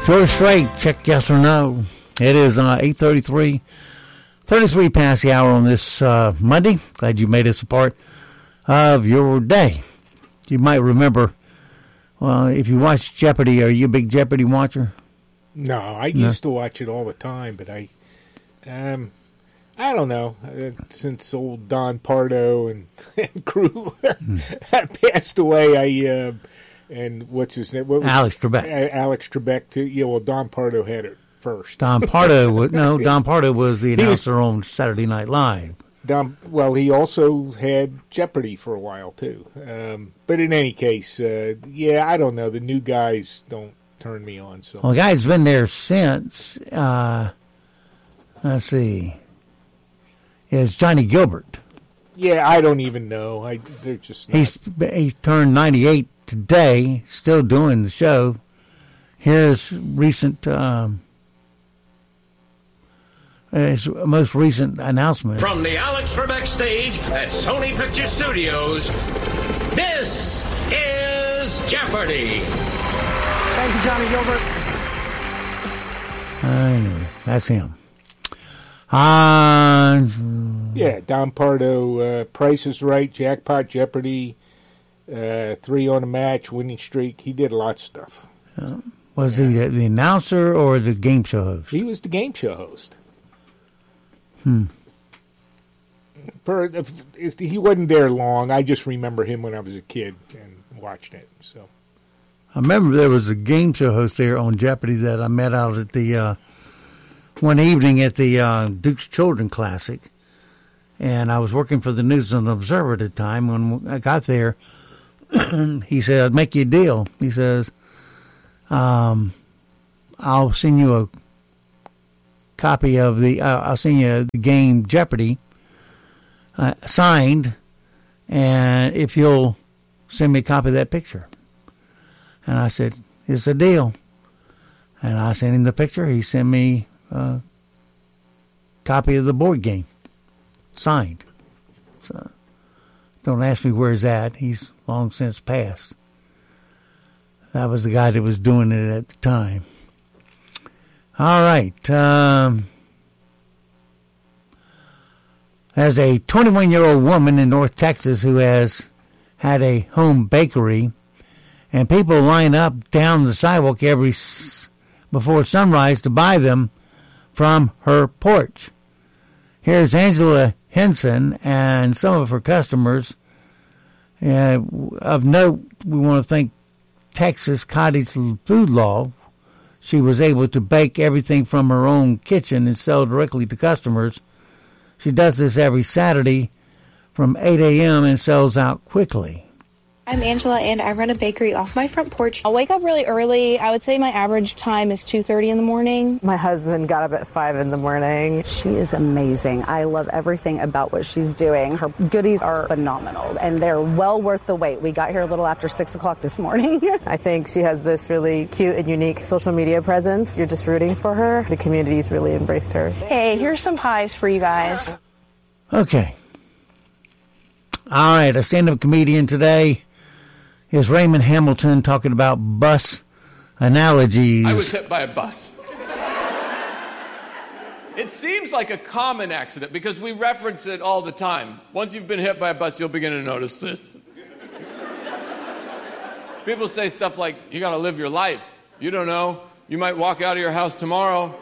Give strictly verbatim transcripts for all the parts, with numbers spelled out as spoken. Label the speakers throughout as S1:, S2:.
S1: George Strait, check yes or no. It is uh, eight thirty-three, thirty-three past the hour on this uh, Monday. Glad you made us a part of your day. You might remember, well, if you watch Jeopardy, are you a big Jeopardy watcher?
S2: No, I used no. to watch it all the time, but I, um, I don't know. Uh, since old Don Pardo and, and crew mm. passed away, I. Uh, And what's his name? What was
S1: Alex Trebek.
S2: Uh, Alex Trebek, too. Yeah, well, Don Pardo had it first.
S1: Don Pardo was, no, Don Pardo was the announcer was, on Saturday Night Live.
S2: Don, well, he also had Jeopardy for a while, too. Um, but in any case, uh, yeah, I don't know. The new guys don't turn me on. So.
S1: Well, the guy's been there since, uh, let's see, it's Johnny Gilbert.
S2: Yeah, I don't even know. I they're just not.
S1: He's, he's turned ninety-eight today, still doing the show. Here's recent, um, his most recent announcement.
S3: From the Alex Trebek stage at Sony Picture Studios, this is Jeopardy!
S4: Thank you, Johnny Gilbert.
S1: Anyway, that's him. Uh,
S2: yeah, Don Pardo, uh, Price is Right, Jackpot, Jeopardy, uh, Three on a Match, Winning Streak. He did a lot of stuff.
S1: Uh, was yeah. he the, the announcer or the game show host?
S2: He was the game show host.
S1: Hmm.
S2: Per, if, if he wasn't there long. I just remember him when I was a kid and watched it. So,
S1: I remember there was a game show host there on Jeopardy that I met out at the uh, one evening at the uh, Duke's Children Classic, and I was working for the News and Observer at the time. When I got there, he said, "I'll make you a deal." He says, um, "I'll send you a copy of the. Uh, I'll send you the game Jeopardy uh, signed, and if you'll send me a copy of that picture." And I said, "It's a deal." And I sent him the picture. He sent me a copy of the board game signed. So don't ask me where he's at. He's long since passed. That was the guy that was doing it at the time. All right. Um, there's a twenty-one-year-old woman in North Texas who has had a home bakery, and people line up down the sidewalk every s- before sunrise to buy them from her porch. Here's Angela Henson and some of her customers. Uh, of note, we want to thank Texas Cottage Food Law. She was able to bake everything from her own kitchen and sell directly to customers. She does this every Saturday from eight a.m. and sells out quickly.
S5: I'm Angela, and I run a bakery off my front porch.
S6: I'll wake up really early. I would say my average time is two thirty in the morning.
S7: My husband got up at five in the morning.
S8: She is amazing. I love everything about what she's doing. Her goodies are phenomenal, and they're well worth the wait. We got here a little after six o'clock this morning.
S7: I think she has this really cute and unique social media presence. You're just rooting for her. The community's really embraced her.
S6: Hey, here's some pies for you guys.
S1: Okay. All right, a stand-up comedian today is Raymond Hamilton talking about bus analogies.
S9: I was hit by a bus. It seems like a common accident because we reference it all the time. Once you've been hit by a bus, you'll begin to notice this. People say stuff like, you got to live your life. You don't know. You might walk out of your house tomorrow.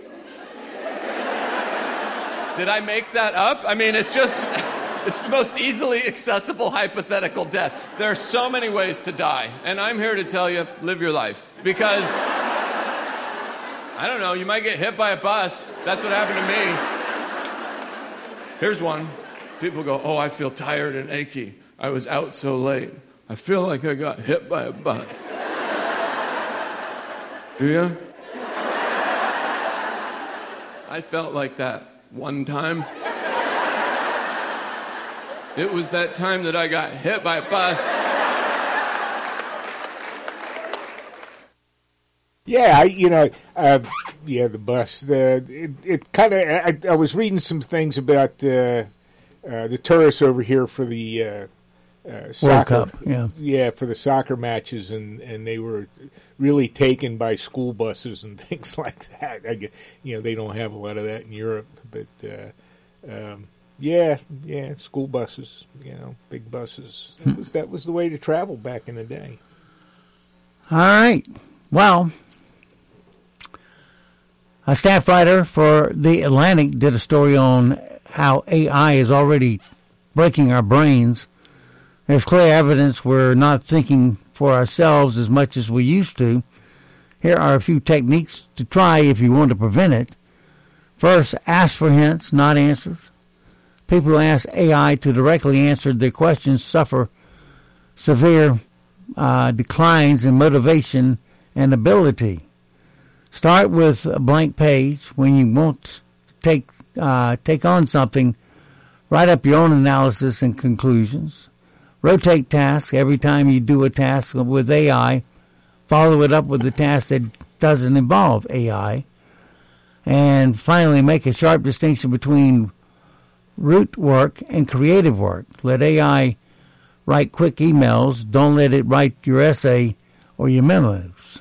S9: Did I make that up? I mean, it's just... It's the most easily accessible hypothetical death. There are so many ways to die, and I'm here to tell you, live your life. Because, I don't know, you might get hit by a bus. That's what happened to me. Here's one. People go, oh, I feel tired and achy. I was out so late. I feel like I got hit by a bus. Do you? I felt like that one time. It was that time that I got hit by a bus.
S2: Yeah, I, you know, uh, yeah, the bus. The it, it kind of. I, I was reading some things about uh, uh, the tourists over here for the uh, uh, soccer.
S1: World Cup, yeah.
S2: Yeah, for the soccer matches, and, and they were really taken by school buses and things like that. I guess, you know, they don't have a lot of that in Europe, but uh, um, yeah, yeah, school buses, you know, big buses. That was, that was the way to travel back in the day.
S1: All right. Well, a staff writer for The Atlantic did a story on how A I is already breaking our brains. There's clear evidence we're not thinking for ourselves as much as we used to. Here are a few techniques to try if you want to prevent it. First, ask for hints, not answers. People who ask A I to directly answer their questions suffer severe uh, declines in motivation and ability. Start with a blank page. When you want to take, uh, take on something, write up your own analysis and conclusions. Rotate tasks. Every time you do a task with A I, follow it up with a task that doesn't involve A I. And finally, make a sharp distinction between root work and creative work. Let A I write quick emails. Don't let it write your essay or your memos.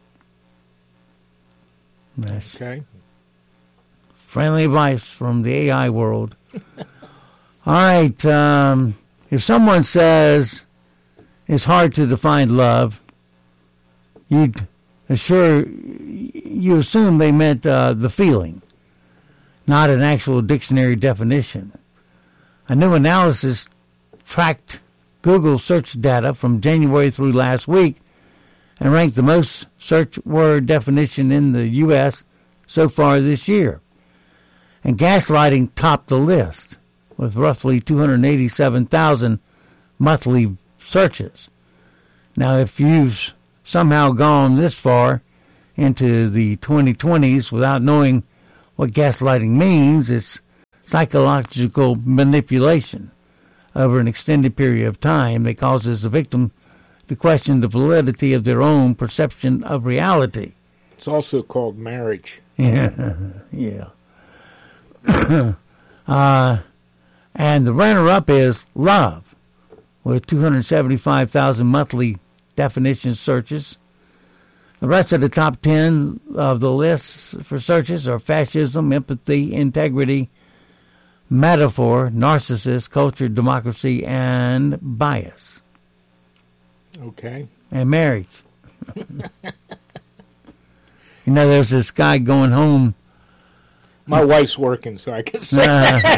S1: That's
S2: okay.
S1: Friendly advice from the A I world. All right. Um, if someone says it's hard to define love, you'd assure you assume they meant uh, the feeling, not an actual dictionary definition. A new analysis tracked Google search data from January through last week and ranked the most search word definition in the U S so far this year. And gaslighting topped the list with roughly two hundred eighty-seven thousand monthly searches. Now, if you've somehow gone this far into the twenty twenties without knowing what gaslighting means, it's psychological manipulation over an extended period of time that causes the victim to question the validity of their own perception of reality.
S2: It's also called marriage.
S1: Yeah, yeah. uh, and the runner-up is love, with two hundred seventy-five thousand monthly definition searches. The rest of the top ten of the list for searches are fascism, empathy, integrity, metaphor, narcissist, culture, democracy, and bias.
S2: Okay.
S1: And marriage. You know, there's this guy going home.
S2: My wife's working, so I can say.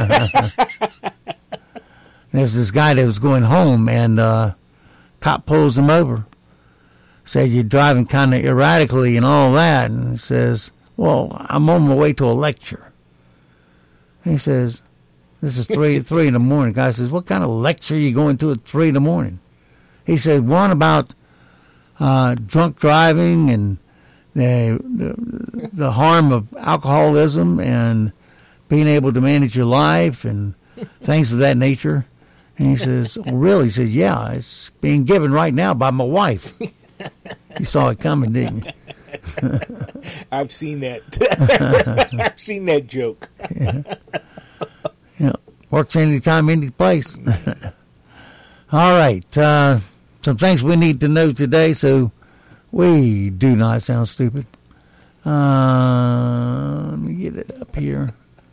S1: There's this guy that was going home, and uh, cop pulls him over. Says, you're driving kind of erratically and all that. And he says, well, I'm on my way to a lecture. And he says, this is three, three in the morning. The guy says, what kind of lecture are you going to at three in the morning? He said, one about uh, drunk driving and the, the the harm of alcoholism and being able to manage your life and things of that nature. And he says, oh, really? He says, yeah, it's being given right now by my wife. You saw it coming, didn't you?
S2: I've seen that. I've seen that joke.
S1: Yeah. Yeah. Works anytime, any place. All right. Uh, some things we need to know today so we do not sound stupid. Uh, let me get it up here.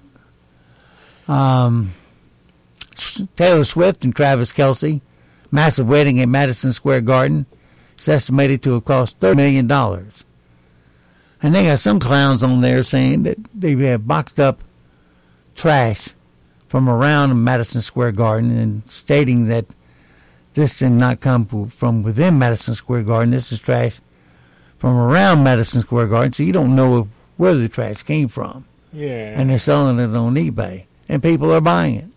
S1: Um, Taylor Swift and Travis Kelce, massive wedding at Madison Square Garden. It's estimated to have cost thirty million dollars. And they got some clowns on there saying that they have boxed up trash from around Madison Square Garden and stating that this did not come from within Madison Square Garden. This is trash from around Madison Square Garden, so you don't know where the trash came from.
S2: Yeah.
S1: And they're selling it on eBay, and people are buying it.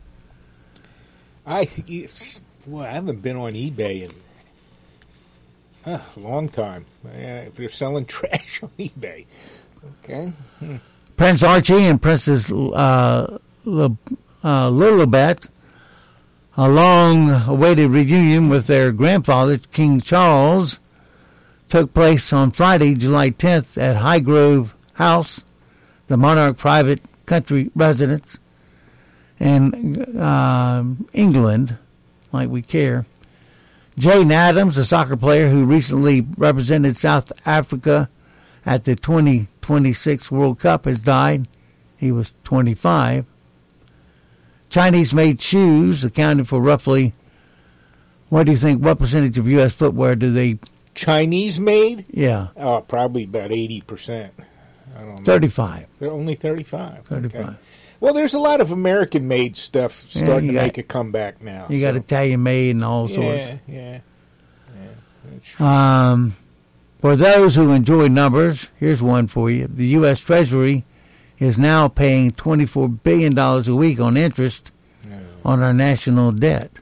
S2: I well, I haven't been on eBay in uh, a long time. Uh, if they're selling trash on eBay, okay. Hmm.
S1: Prince Archie and Princess uh, L- uh, Lilibet, a long-awaited reunion with their grandfather, King Charles, took place on Friday, July tenth at Highgrove House, the monarch private country residence in uh, England. like we care. Jaden Adams, a soccer player who recently represented South Africa at the twenty twenty-six World Cup, has died. He was twenty-five. Chinese-made shoes accounted for roughly, what do you think, what percentage of U S footwear do they...
S2: Chinese-made?
S1: Yeah.
S2: Oh, probably about eighty percent. I don't know.
S1: thirty-five.
S2: They're only thirty-five.
S1: thirty-five.
S2: Okay. Well, there's a lot of American-made stuff starting
S1: yeah,
S2: to
S1: got,
S2: make a comeback now.
S1: You
S2: so.
S1: got Italian-made and all
S2: yeah,
S1: sorts.
S2: Yeah, yeah. That's true.
S1: Um, for those who enjoy numbers, here's one for you. The U S Treasury is now paying twenty-four billion dollars a week on interest no. on our national debt.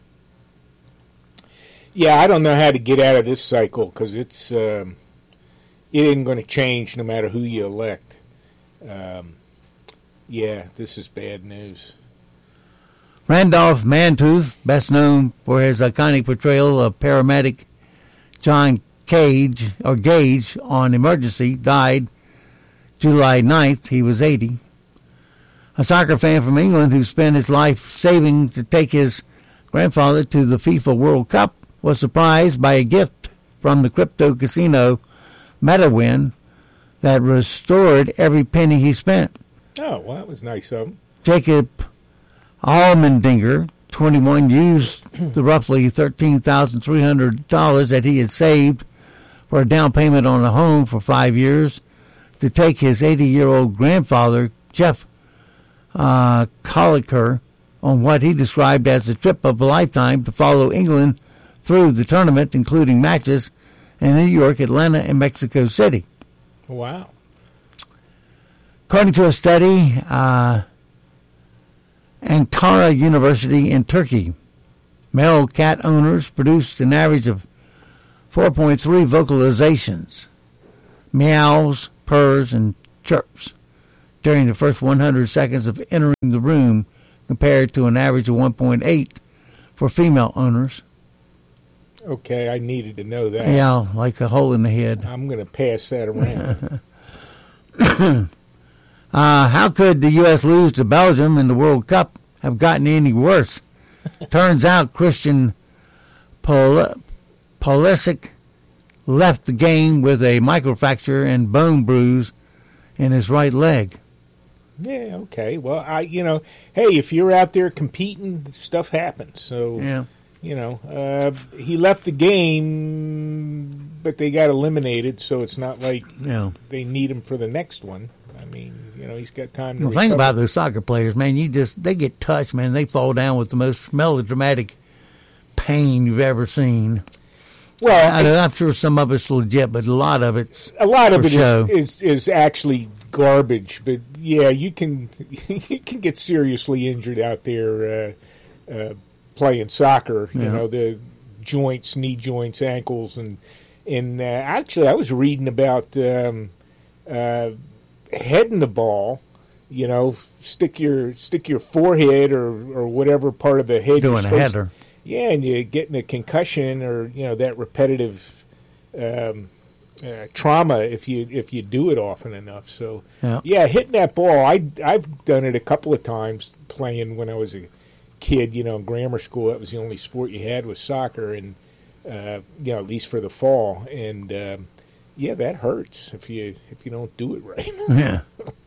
S2: Yeah, I don't know how to get out of this cycle because it's um, it isn't going to change no matter who you elect. Um, yeah, this is bad news.
S1: Randolph Mantooth, best known for his iconic portrayal of paramedic John Cage or Gage on Emergency, died July ninth. He was eighty. A soccer fan from England who spent his life saving to take his grandfather to the FIFA World Cup was surprised by a gift from the crypto casino MetaWin that restored every penny he spent.
S2: Oh, well, that was nice of him.
S1: Jacob Almendinger, twenty-one, used the roughly thirteen thousand three hundred dollars that he had saved for a down payment on a home for five years to take his eighty-year-old grandfather, Jeff uh, Colliker, on what he described as the trip of a lifetime to follow England through the tournament, including matches in New York, Atlanta, and Mexico City.
S2: Wow.
S1: According to a study, uh, Ankara University in Turkey, male cat owners produced an average of four point three vocalizations, meows, purrs, and chirps during the first one hundred seconds of entering the room, compared to an average of one point eight for female owners.
S2: Okay, I needed to know that.
S1: Yeah, like a hole in the head.
S2: I'm going to pass that around.
S1: uh, how could the U S lose to Belgium in the World Cup have gotten any worse? Turns out Christian Pol- Pulisic left the game with a microfracture and bone bruise in his right leg.
S2: Yeah, okay. Well, I, you know, hey, if you're out there competing, stuff happens. So,
S1: yeah.
S2: you know, uh, he left the game, but they got eliminated, so it's not like
S1: yeah.
S2: they need him for the next one. I mean, you know, he's got time to
S1: well,
S2: recover.
S1: Think about those soccer players, man. You just, they get touched, man. They fall down with the most melodramatic pain you've ever seen.
S2: Well,
S1: I, I, I'm sure some of it's legit, but a lot of it's
S2: a lot of it
S1: show.
S2: is, is is actually garbage. But yeah, you can you can get seriously injured out there uh, uh, playing soccer. You
S1: yeah.
S2: know, the joints, knee joints, ankles, and and uh, actually, I was reading about um, uh, heading the ball. You know, stick your stick your forehead or, or whatever part of the head
S1: doing
S2: you're
S1: a header.
S2: Yeah, and you're getting a concussion or, you know, that repetitive um, uh, trauma if you if you do it often enough. So,
S1: yeah.
S2: yeah, hitting that ball, I, I've done it a couple of times playing when I was a kid, you know, in grammar school. That was the only sport you had was soccer, and, uh, you know, at least for the fall. And, um, yeah, that hurts if you if you don't do it right.
S1: Yeah.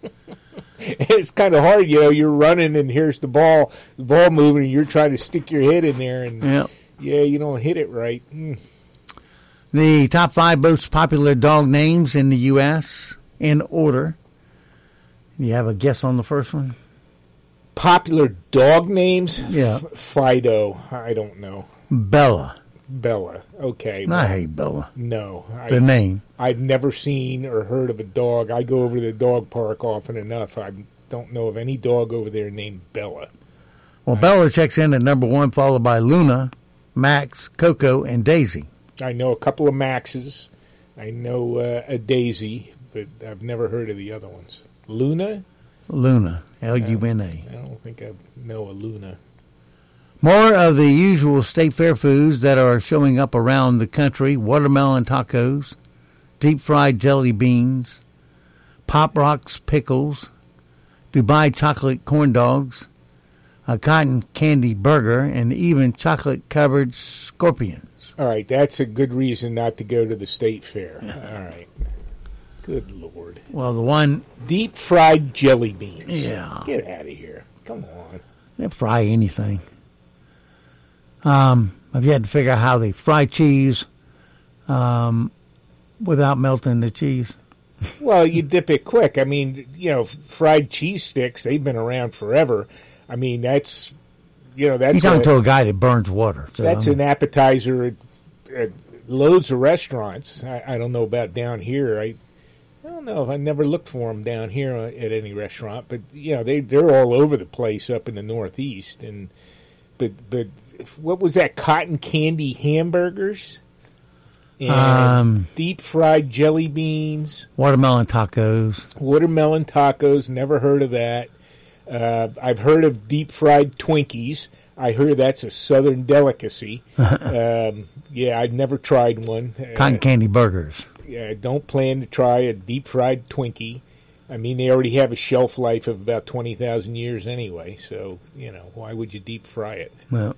S2: It's kind of hard, you know. You're running, and here's the ball, the ball moving, and you're trying to stick your head in there, and
S1: yep.
S2: yeah, you don't hit it right. Mm.
S1: The top five most popular dog names in the U S in order. You have a guess on the first one?
S2: Popular dog names?
S1: Yeah,
S2: F- Fido. I don't know.
S1: Bella.
S2: Bella. Okay.
S1: I hate Bella.
S2: No.
S1: The
S2: I,
S1: name.
S2: I've never seen or heard of a dog. I go over to the dog park often enough. I don't know of any dog over there named Bella.
S1: Well,
S2: I,
S1: Bella checks in at number one, followed by Luna, Max, Coco, and Daisy.
S2: I know a couple of Maxes. I know uh, a Daisy, but I've never heard of the other ones. Luna?
S1: Luna. L U N A.
S2: I don't think I know a Luna.
S1: More of the usual state fair foods that are showing up around the country: watermelon tacos, deep-fried jelly beans, Pop Rocks pickles, Dubai chocolate corn dogs, a cotton candy burger, and even chocolate-covered scorpions.
S2: All right, that's a good reason not to go to the state fair. Yeah. All right. Good Lord.
S1: Well, the one...
S2: Deep-fried jelly beans.
S1: Yeah.
S2: Get out of here. Come on.
S1: They fry anything. Um, I've yet to figure out how they fry cheese um, without melting the cheese.
S2: Well, you dip it quick. I mean, you know, fried cheese sticks, they've been around forever. I mean, that's, you know, that's...
S1: You're talking a, to a guy that burns water. So
S2: that's
S1: I mean,
S2: an appetizer at, at loads of restaurants. I, I don't know about down here. I, I don't know. I never looked for them down here at any restaurant. But, you know, they, they're all over the place up in the Northeast. And But, but what was that, cotton candy hamburgers? And um, deep-fried jelly beans.
S1: Watermelon tacos.
S2: Watermelon tacos. Never heard of that. Uh, I've heard of deep-fried Twinkies. I heard that's a Southern delicacy. um, yeah, I've never tried one.
S1: Cotton uh, candy burgers.
S2: Yeah, I don't plan to try a deep-fried Twinkie. I mean, they already have a shelf life of about twenty thousand years anyway, so, you know, why would you deep-fry it?
S1: Well,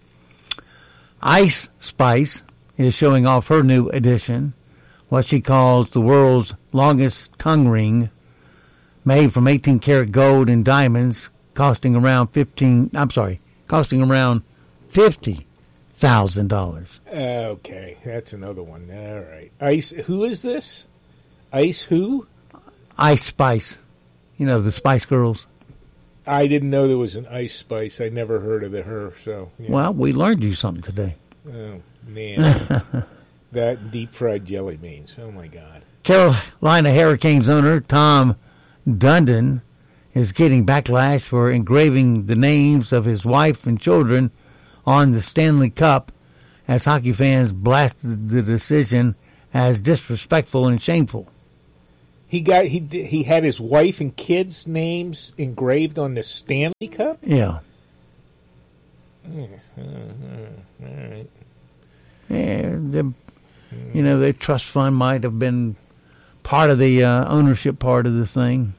S1: Ice Spice is showing off her new edition, what she calls the world's longest tongue ring, made from eighteen karat gold and diamonds, costing around fifteen. I'm sorry, costing around fifty thousand dollars.
S2: Okay, that's another one. All right, Ice. Who is this? Ice who?
S1: Ice Spice. You know the Spice Girls.
S2: I didn't know there was an Ice Spice. I never heard of it, her. So yeah.
S1: Well, we learned you something today.
S2: Oh man, that deep fried jelly beans. Oh my God.
S1: Carolina Hurricanes owner Tom Dundon is getting backlash for engraving the names of his wife and children on the Stanley Cup, as hockey fans blasted the decision as disrespectful and shameful.
S2: He got he he had his wife and kids' names engraved on the Stanley Cup?
S1: Yeah.
S2: Mm, uh, uh, all right.
S1: Yeah, the, you know, their trust fund might have been part of the uh, ownership part of the thing.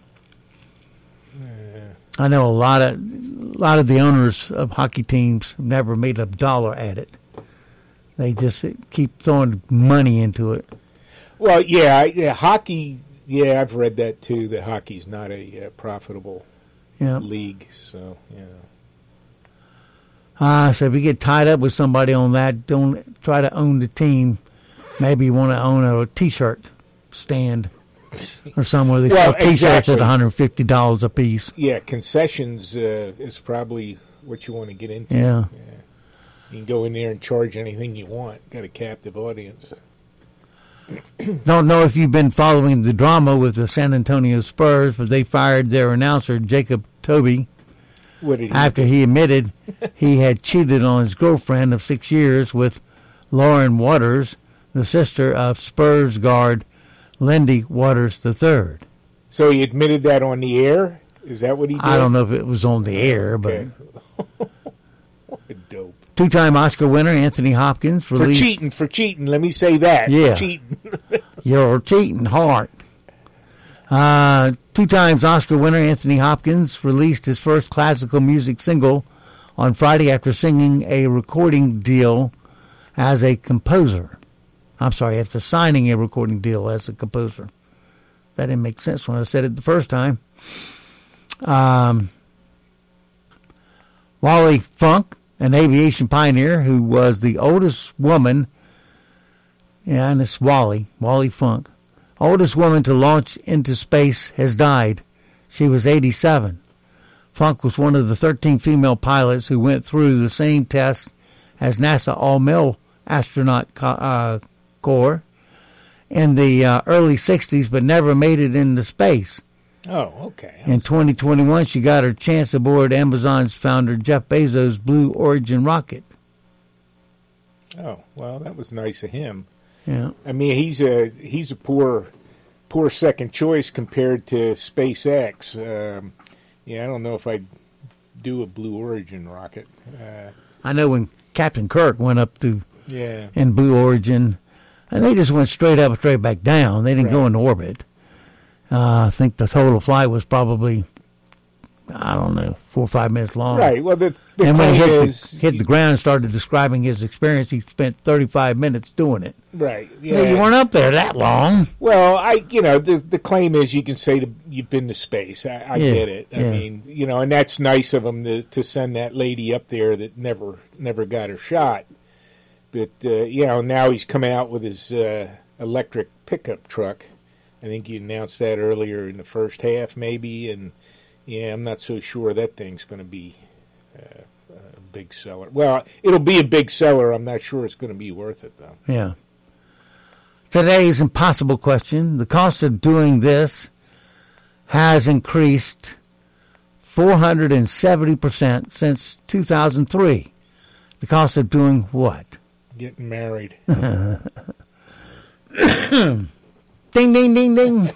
S1: I know a lot of a lot of the owners of hockey teams never made a dollar at it. They just keep throwing money into it.
S2: Well, yeah, yeah, hockey. Yeah, I've read that too. That hockey's not a uh, profitable
S1: yeah.
S2: league. So, yeah.
S1: Uh, so if you get tied up with somebody on that, don't try to own the team. Maybe you want to own a T-shirt stand or somewhere they
S2: well,
S1: sell T-shirts
S2: exactly.
S1: at one hundred fifty dollars a piece.
S2: Yeah, concessions uh, is probably what you want to get into.
S1: Yeah.
S2: yeah. You can go in there and charge anything you want. Got a captive audience.
S1: Don't know if you've been following the drama with the San Antonio Spurs, but they fired their announcer, Jacob Toby,
S2: what did he
S1: after
S2: do?
S1: he admitted he had cheated on his girlfriend of six years with Lauren Waters, the sister of Spurs guard Lindy Waters the third.
S2: So he admitted that on the air? Is that what he did?
S1: I don't know if it was on the air,
S2: okay.
S1: but...
S2: What a dope.
S1: Two-time Oscar winner Anthony Hopkins released...
S2: For cheating, for cheating. Let me say that.
S1: Yeah.
S2: For cheating.
S1: You're cheating hard. Uh, two times Oscar winner Anthony Hopkins released his first classical music single on Friday after singing a recording deal as a composer. I'm sorry, after signing a recording deal as a composer. That didn't make sense when I said it the first time. Um, Wally Funk, an aviation pioneer who was the oldest woman, yeah, and it's Wally, Wally Funk, oldest woman to launch into space, has died. She was eighty-seven. Funk was one of the thirteen female pilots who went through the same test as NASA all-male astronaut uh, corps in the uh, early sixties, but never made it into space.
S2: Oh, okay.
S1: In twenty twenty-one, she got her chance aboard Amazon's founder Jeff Bezos' Blue Origin rocket.
S2: Oh, well, that was nice of him.
S1: Yeah.
S2: I mean, he's a he's a poor poor second choice compared to SpaceX. Um, yeah, I don't know if I'd do a Blue Origin rocket. Uh,
S1: I know when Captain Kirk went up to
S2: yeah
S1: in Blue Origin, and they just went straight up, straight back down. They didn't
S2: right.
S1: go into orbit. Uh, I think the total flight was probably I don't know, four or five minutes long.
S2: Right. Well, the, the
S1: and when he
S2: claim
S1: hit,
S2: is
S1: the, hit the ground and started describing his experience, he spent thirty-five minutes doing it.
S2: right.
S1: Yeah.
S2: Yeah.
S1: You weren't up there that long.
S2: Well, I, you know, the the claim is you can say to, you've been to space. I, I
S1: Yeah,
S2: get it. I
S1: yeah.
S2: mean, you know, and that's nice of him to to send that lady up there that never never got her shot. But uh, you know, now he's come out with his uh, electric pickup truck. I think you announced that earlier in the first half, maybe, and yeah, I'm not so sure that thing's going to be uh, a big seller. Well, it'll be a big seller. I'm not sure it's going to be worth it, though.
S1: Yeah. Today's impossible question. The cost of doing this has increased four hundred seventy percent since two thousand three. The cost of doing what?
S2: Getting married.
S1: Ding, ding, ding, ding.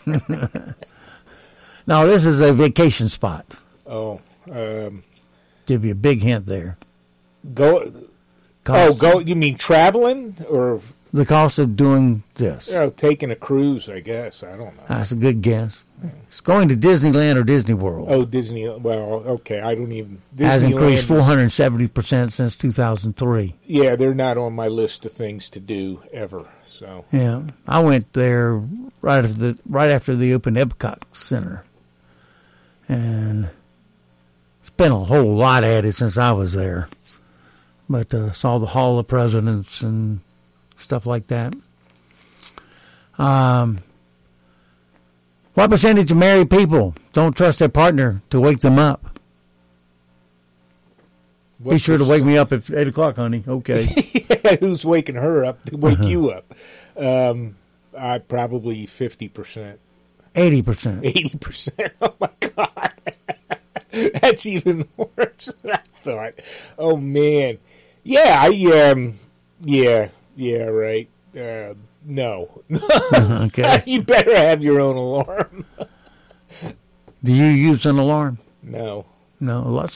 S1: No, this is a vacation spot.
S2: Oh, um,
S1: Give you a big hint there.
S2: go.
S1: Cost,
S2: Oh, go. You mean traveling or
S1: The cost of doing this.
S2: you know, taking a cruise? I guess I don't know.
S1: That's a good guess. It's going to Disneyland or Disney World.
S2: Oh, Disney. Well, okay. I don't even.
S1: has increased
S2: Disneyland
S1: four
S2: is-
S1: hundred seventy percent since two thousand three.
S2: Yeah, they're not on my list of things to do ever. So
S1: Yeah, I went there right after the right after they opened Epcot Center, and spent a whole lot at it since I was there. But uh, saw the Hall of Presidents and stuff like that. Um, what percentage of married people don't trust their partner to wake them up?
S2: what
S1: Be sure to wake me up at eight o'clock, honey. Okay.
S2: Who's waking her up to wake you up? Um, I probably fifty percent,
S1: eighty percent.
S2: eighty percent. Oh my god, that's even worse than I thought. Oh man, yeah, I um, yeah, yeah, right. Uh, no,
S1: Okay.
S2: you better have your own alarm.
S1: Do you use an alarm?
S2: No.
S1: No, let's